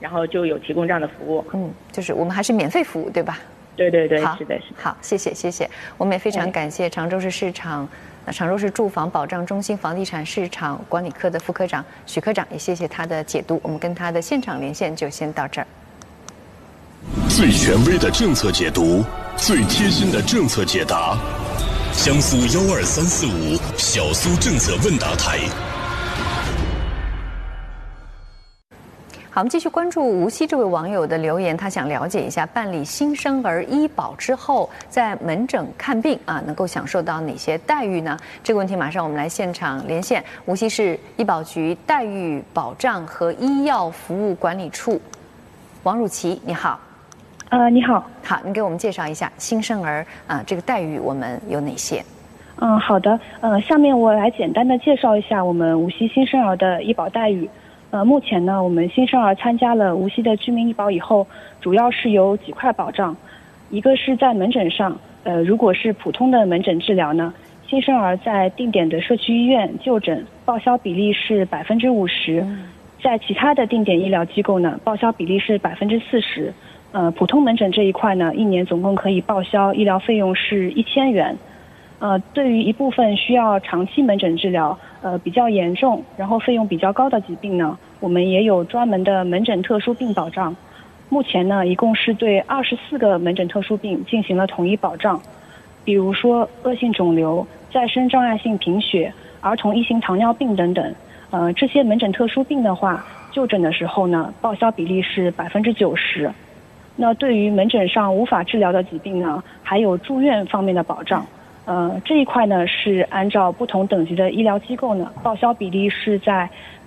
然后就有提供这样的服务。 就是我们还是免费服务，对吧？ 对对对， 好， 是的，是的。 好，谢谢。我们也非常感谢常州市住房保障中心房地产市场管理科的副科长许科长，也谢谢他的解读。我们跟他的现场连线就先到这儿。 最权威的政策解读，最贴心的政策解答，江苏12345小苏政策问答台。 好，我们继续关注无锡这位网友的留言，他想了解一下办理新生儿医保之后，在门诊看病能够享受到哪些待遇呢？这个问题马上我们来现场连线无锡市医保局待遇保障和医药服务管理处王汝琪，你好。 你好。 好，您给我们介绍一下新生儿这个待遇我们有哪些？ 好的。下面我来简单的介绍一下我们无锡新生儿的医保待遇。目前呢，我们新生儿参加了无锡的居民医保以后，主要是有几块保障。一个是在门诊上，如果是普通的门诊治疗呢，新生儿在定点的社区医院就诊，报销比例是50%。在其他的定点医疗机构呢，报销比例是40%。普通门诊这一块呢，一年总共可以报销医疗费用是1000元。对于一部分需要长期门诊治疗，比较严重，然后费用比较高的疾病呢，我们也有专门的门诊特殊病保障。目前呢，一共是对24个门诊特殊病进行了统一保障，比如说恶性肿瘤、再生障碍性贫血、儿童1型糖尿病等等。这些门诊特殊病的话，就诊的时候呢，报销比例是90%。那对于门诊上无法治疗的疾病呢，还有住院方面的保障。这一块呢是按照不同等级的医疗机构呢，报销比例是在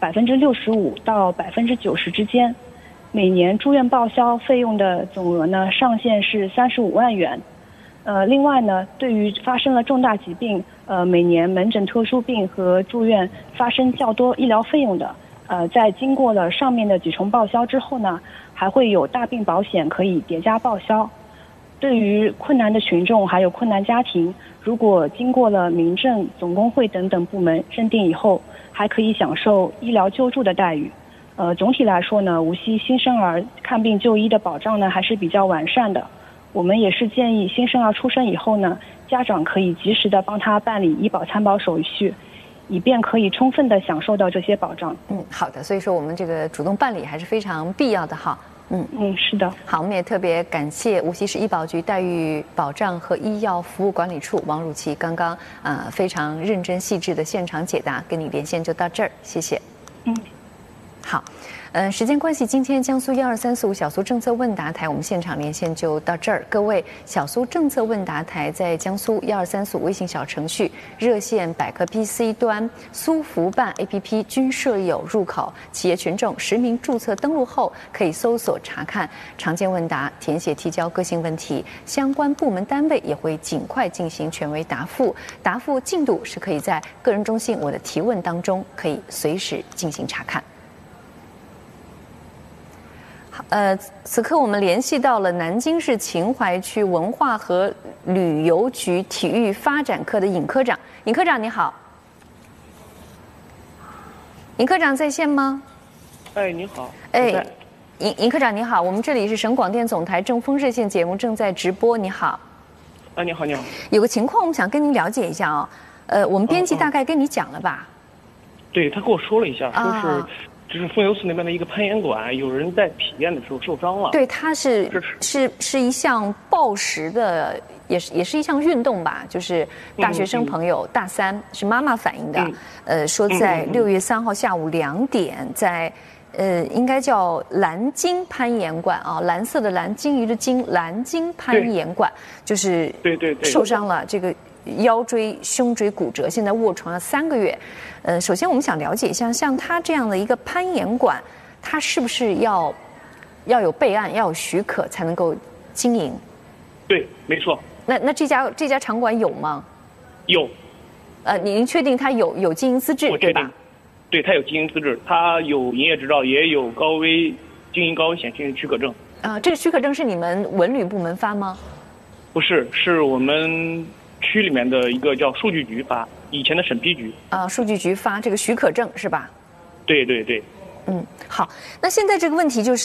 65%到90%之间。每年住院报销费用的总额呢上限是35万元。另外呢，对于发生了重大疾病，每年门诊特殊病和住院发生较多医疗费用的，在经过了上面的几重报销之后呢，还会有大病保险可以叠加报销。对于困难的群众还有困难家庭，如果经过了民政、总工会等等部门认定以后，还可以享受医疗救助的待遇。总体来说呢，无锡新生儿看病就医的保障呢还是比较完善的。我们也是建议新生儿出生以后呢，家长可以及时的帮他办理医保参保手续，以便可以充分的享受到这些保障。 好的，所以说我们这个主动办理还是非常必要的哈。 是的。 好，我们也特别感谢无锡市医保局待遇保障和医药服务管理处王汝琪刚刚非常认真细致的现场解答，跟你连线就到这儿，谢谢。好。时间关系，今天江苏12345小苏政策问答台我们现场连线就到这儿。各位，小苏政策问答台在江苏12345微信小程序、热线百科 PC 端、苏福办 APP 均设有入口，企业群众实名注册登录后，可以搜索查看常见问答，填写提交个性问题，相关部门单位也会尽快进行权威答复。答复进度是可以在个人中心我的提问当中可以随时进行查看。此刻我们联系到了南京市秦淮区文化和旅游局体育发展科的尹科长。尹科长你好。尹科长在线吗？ 你好。 尹科长你好，我们这里是省广电总台正风热线节目正在直播，你好。 你好。 有个情况我们想跟您了解一下我们编辑大概跟你讲了吧？ 对，他跟我说了一下，说是就是凤游寺那边的一个攀岩馆，有人在体验的时候受伤了。 对，它是一项抱石的，也是一项运动吧，就是大学生朋友大3是妈妈反映的，说在6月3号下午2点，在应该叫蓝鲸攀岩馆蓝色的蓝，鲸鱼的鲸，蓝鲸攀岩馆，就是受伤了这个腰椎、胸椎骨折，现在卧床了3个月。首先我们想了解一下，像他这样的一个攀岩馆，他是不是要有备案，要有许可才能够经营？ 对，没错。 那这家场馆有吗？ 有。 您确定他有经营资质，对吧？ 对，他有经营资质，他有营业执照，也有经营高危险性许可证。 这个许可证是你们文旅部门发吗？ 不是，是我们区里面的一个叫数据局发，以前的审批局。 数据局发这个许可证是吧？ 对。 好，那现在这个问题就是。